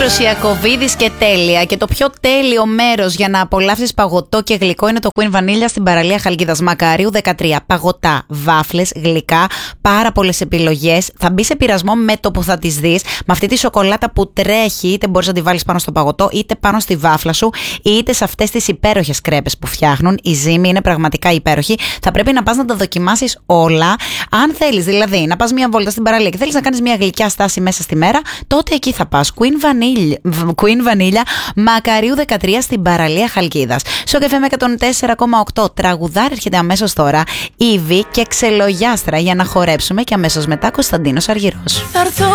Αλέξανδρος Ιακωβίδης και τέλεια. Και το πιο τέλειο μέρος για να απολαύσεις παγωτό και γλυκό είναι το Queen Vanilla στην παραλία Χαλκίδας. Μακαρίου 13. Παγωτά, βάφλες, γλυκά, πάρα πολλές επιλογές. Θα μπει σε πειρασμό με το που θα τις δεις. Με αυτή τη σοκολάτα που τρέχει, είτε μπορείς να τη βάλεις πάνω στο παγωτό, είτε πάνω στη βάφλα σου, είτε σε αυτές τις υπέροχες κρέπες που φτιάχνουν. Η ζύμη είναι πραγματικά υπέροχη. Θα πρέπει να πας να τα δοκιμάσεις όλα. Αν θέλεις δηλαδή να πας μια βόλτα στην παραλία και θέλεις να κάνεις μια γλυκιά στάση μέσα στη μέρα, τότε εκεί θα πας. Queen Vanilla, Μακαρίου 13 στην παραλία Χαλκίδας. Στο FM 104,8 τραγουδάρι έρχεται αμέσως τώρα Ήβη και Ξελογιάστρα για να χορέψουμε και αμέσως μετά Κωνσταντίνος Αργυρός.